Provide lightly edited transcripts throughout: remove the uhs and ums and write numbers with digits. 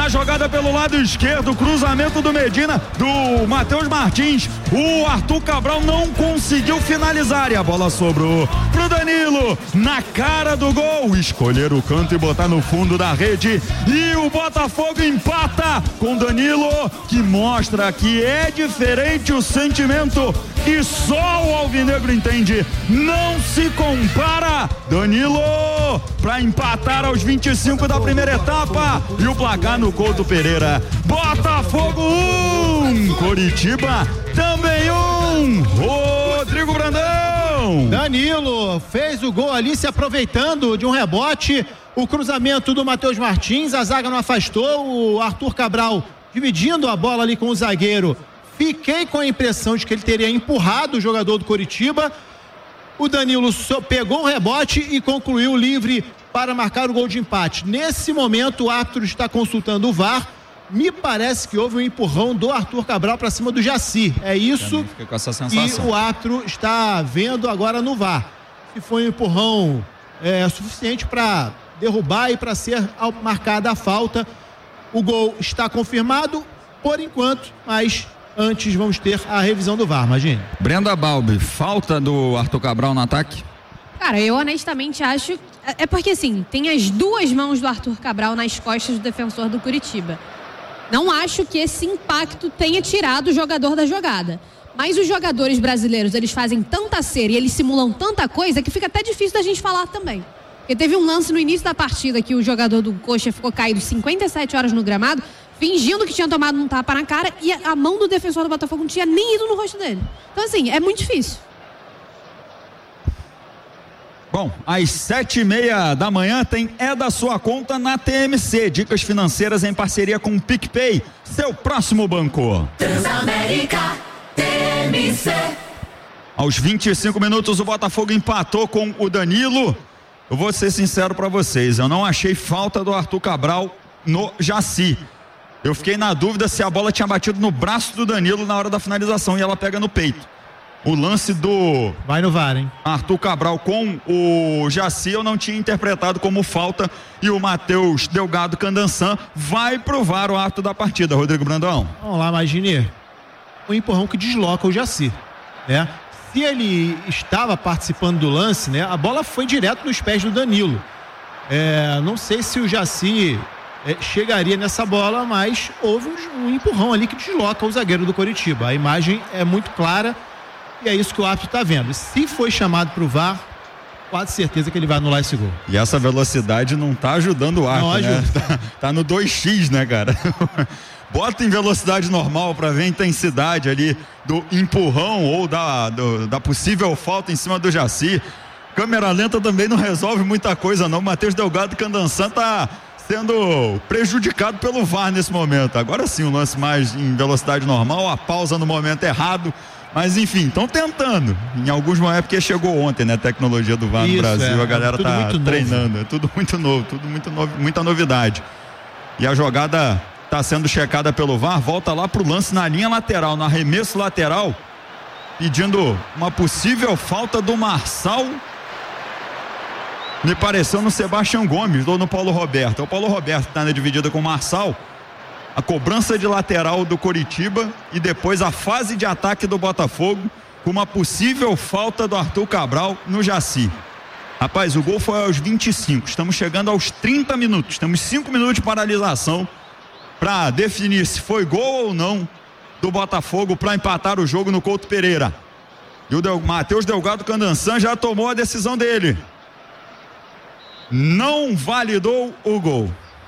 na jogada pelo lado esquerdo, cruzamento do Medina, do Matheus Martins. O Arthur Cabral não conseguiu finalizar e a bola sobrou pro Danilo, na cara do gol, escolher o canto e botar no fundo da rede, e o Botafogo empata com Danilo, que mostra que é diferente o sentimento e só o alvinegro entende, não se compara. Danilo para empatar aos 25 da primeira etapa e o placar no Couto Pereira. Botafogo 1, Coritiba também 1. Rodrigo Brandão. Danilo fez o gol ali se aproveitando de um rebote, o cruzamento do Matheus Martins, a zaga não afastou, o Arthur Cabral dividindo a bola ali com o zagueiro. Fiquei com a impressão de que ele teria empurrado o jogador do Coritiba. O Danilo pegou o rebote e concluiu livre para marcar o gol de empate. Nesse momento o árbitro está consultando o VAR. Me parece que houve um empurrão do Arthur Cabral para cima do Jaci. É isso que o árbitro está vendo agora no VAR. Se foi um empurrão suficiente para derrubar e para ser marcada a falta. O gol está confirmado por enquanto, mas antes vamos ter a revisão do VAR, imagine. Brenda Balbi, falta do Arthur Cabral no ataque? Cara, eu honestamente acho... É porque assim, tem as duas mãos do Arthur Cabral nas costas do defensor do Coritiba. Não acho que esse impacto tenha tirado o jogador da jogada. Mas os jogadores brasileiros, eles fazem tanta cera e eles simulam tanta coisa que fica até difícil da gente falar também. Porque teve um lance no início da partida que o jogador do Coxa ficou caído 57 horas no gramado, fingindo que tinha tomado um tapa na cara e a mão do defensor do Botafogo não tinha nem ido no rosto dele. Então assim, é muito difícil. Bom, às 7:30 da manhã tem É da Sua Conta na TMC. Dicas financeiras em parceria com o PicPay, seu próximo banco. Transamérica TMC. Aos 25 minutos o Botafogo empatou com o Danilo. Eu vou ser sincero para vocês, eu não achei falta do Arthur Cabral no Jaci. Eu fiquei na dúvida se a bola tinha batido no braço do Danilo na hora da finalização e ela pega no peito. O lance do... Vai no VAR, hein? Arthur Cabral com o Jaci eu não tinha interpretado como falta e o Matheus Delgado Candançan vai pro VAR o ato da partida, Rodrigo Brandão. Vamos lá, imagine o empurrão que desloca o Jaci, né? Se ele estava participando do lance, né? A bola foi direto nos pés do Danilo. Não sei se o Jaci chegaria nessa bola, mas houve um empurrão ali que desloca o zagueiro do Coritiba. A imagem é muito clara e é isso que o árbitro está vendo. Se foi chamado para o VAR, quase certeza que ele vai anular esse gol. E essa velocidade não está ajudando o árbitro, né? Tá no 2x, né, cara? Bota em velocidade normal para ver a intensidade ali do empurrão ou da possível falta em cima do Jaci. Câmera lenta também não resolve muita coisa não. Matheus Delgado Candançan tá sendo prejudicado pelo VAR nesse momento. Agora sim, o lance mais em velocidade normal, a pausa no momento errado. Mas enfim, estão tentando. Em alguns momentos, porque chegou ontem, né? A tecnologia do VAR no Brasil, a galera tá treinando. É tudo muito novo, muita novidade. E a jogada está sendo checada pelo VAR, volta lá pro lance na linha lateral, no arremesso lateral, pedindo uma possível falta do Marçal. Me pareceu no Sebastião Gomes ou no Paulo Roberto. É o Paulo Roberto que está na dividida com o Marçal. A cobrança de lateral do Coritiba e depois a fase de ataque do Botafogo com uma possível falta do Arthur Cabral no Jaci. Rapaz, o gol foi aos 25, estamos chegando aos 30 minutos, temos 5 minutos de paralisação para definir se foi gol ou não do Botafogo para empatar o jogo no Couto Pereira. E o Matheus Delgado Candançan já tomou a decisão dele. Não validou o gol.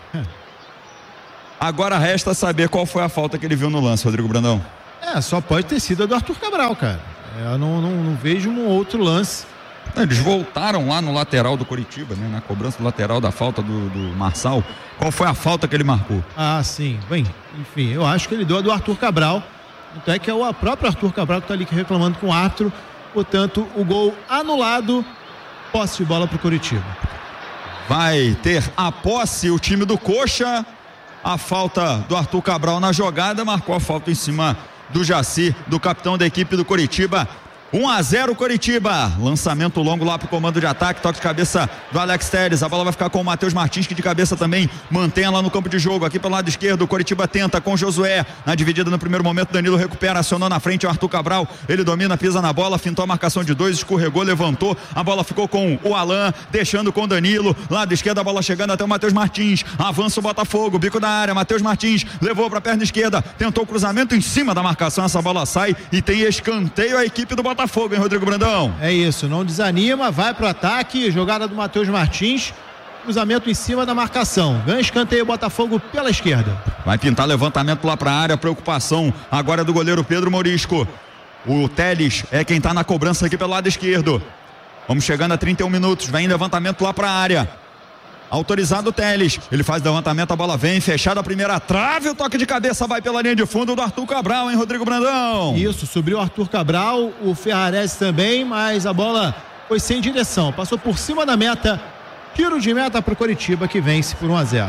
Agora resta saber qual foi a falta que ele viu no lance, Rodrigo Brandão. Só pode ter sido a do Arthur Cabral, cara. Eu não vejo um outro lance. Eles voltaram lá no lateral do Coritiba, né? Na cobrança do lateral da falta do Marçal. Qual foi a falta que ele marcou? Sim. Bem, enfim, eu acho que ele deu a do Arthur Cabral. Então é que é o próprio Arthur Cabral que está ali reclamando com o árbitro. Portanto, o gol anulado. Posse de bola para o Coritiba. Vai ter a posse o time do Coxa. A falta do Arthur Cabral na jogada, marcou a falta em cima do Jaci, do capitão da equipe do Coritiba. 1-0 Coritiba, lançamento longo lá pro comando de ataque, toque de cabeça do Alex Telles, a bola vai ficar com o Matheus Martins, que de cabeça também mantém lá no campo de jogo, aqui pelo lado esquerdo, o Coritiba tenta com Josué, na dividida no primeiro momento, Danilo recupera, acionou na frente o Arthur Cabral, ele domina, pisa na bola, fintou a marcação de 2, escorregou, levantou, a bola ficou com o Alan, deixando com o Danilo, lado esquerdo a bola chegando até o Matheus Martins, avança o Botafogo, bico da área, Matheus Martins levou pra perna esquerda, tentou o cruzamento em cima da marcação, essa bola sai e tem escanteio a equipe do Botafogo, hein, Rodrigo Brandão? É isso, não desanima, vai pro ataque, jogada do Matheus Martins, cruzamento em cima da marcação, ganha escanteio Botafogo pela esquerda. Vai pintar levantamento lá pra área, preocupação agora do goleiro Pedro Morisco. O Telles é quem tá na cobrança aqui pelo lado esquerdo. Vamos chegando a 31 minutos, vem levantamento lá pra área. Autorizado o Telles, ele faz levantamento, a bola vem, fechada a primeira trave, o toque de cabeça vai pela linha de fundo do Arthur Cabral, hein, Rodrigo Brandão? Isso, subiu o Arthur Cabral, o Ferrarese também, mas a bola foi sem direção, passou por cima da meta, tiro de meta pro Coritiba, que vence por 1-0.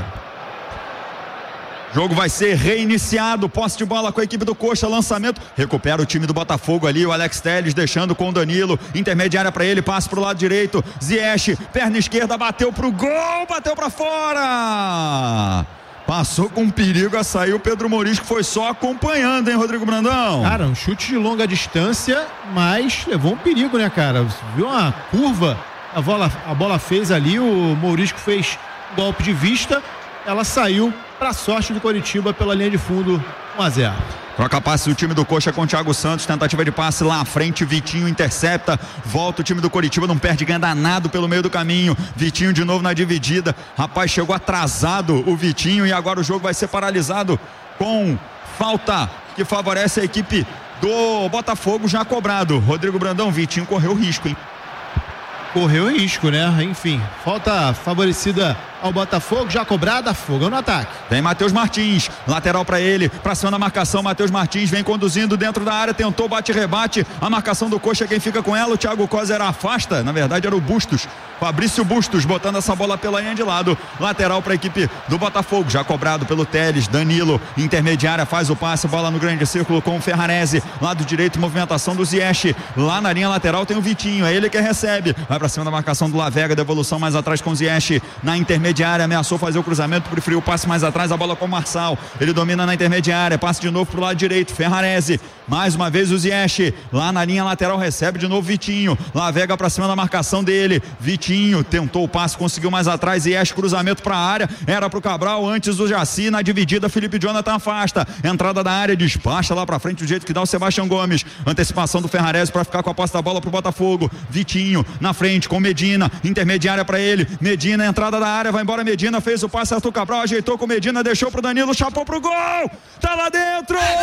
Jogo vai ser reiniciado, posse de bola com a equipe do Coxa, lançamento, recupera o time do Botafogo ali, o Alex Telles deixando com o Danilo, intermediária para ele, passe pro lado direito, Ziyech, perna esquerda, bateu pro gol, bateu para fora, passou com perigo a sair, o Pedro Morisco foi só acompanhando, hein, Rodrigo Brandão? Cara, um chute de longa distância, mas levou um perigo, né, cara, você viu uma curva, a bola fez ali, o Morisco fez golpe de vista, ela saiu para sorte do Coritiba pela linha de fundo, 1-0. Troca passe do time do Coxa com o Thiago Santos, tentativa de passe lá à frente, Vitinho intercepta, volta o time do Coritiba, não perde, ganha danado pelo meio do caminho, Vitinho de novo na dividida, rapaz, chegou atrasado o Vitinho e agora o jogo vai ser paralisado com falta que favorece a equipe do Botafogo, já cobrado. Rodrigo Brandão, Vitinho correu risco, hein? Correu risco, né? Enfim, falta favorecida ao Botafogo, já cobrada, Fogão no ataque. Vem Matheus Martins, lateral para ele, pra cima da marcação, Matheus Martins vem conduzindo dentro da área, tentou bate-rebate, a marcação do Coxa, quem fica com ela, o Thiago Coser afasta, na verdade era o Bustos, Fabrício Bustos, botando essa bola pela linha de lado, lateral para a equipe do Botafogo, já cobrado pelo Telles, Danilo, intermediária, faz o passe, bola no grande círculo com o Ferrarese, lado direito, movimentação do Ziyech, lá na linha lateral tem o Vitinho, é ele que recebe, vai pra cima da marcação do Lavega, devolução mais atrás com o Ziyech, na intermediária, ameaçou fazer o cruzamento, preferiu o passe mais atrás, a bola com o Marçal, ele domina na intermediária, passe de novo pro lado direito, Ferrarese, mais uma vez o Ziyech, lá na linha lateral, recebe de novo Vitinho, Lavega pra cima da marcação dele, Vitinho tentou o passe, conseguiu mais atrás, Ziyech, cruzamento pra área, era pro Cabral, antes do Jaci, na dividida, Felipe Jonathan afasta, entrada da área, despacha lá pra frente, do jeito que dá o Sebastião Gomes, antecipação do Ferrarese pra ficar com a posse da bola pro Botafogo, Vitinho na frente com Medina, intermediária pra ele, Medina, entrada da área, vai embora Medina, fez o passe, Arthur Cabral ajeitou com Medina, deixou pro Danilo, chapou pro gol, tá lá dentro!